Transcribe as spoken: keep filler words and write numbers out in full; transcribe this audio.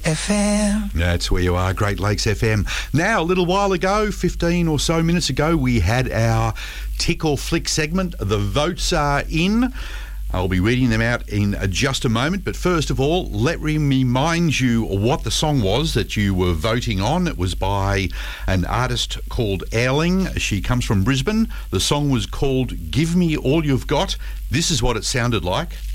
F M. That's where you are, Great Lakes F M. Now, a little while ago, fifteen or so minutes ago, we had our Tick or Flick segment. The votes are in. I'll be reading them out in just a moment. But first of all, let me remind you what the song was that you were voting on. It was by an artist called Airling. She comes from Brisbane. The song was called Give Me All You've Got. This is what it sounded like.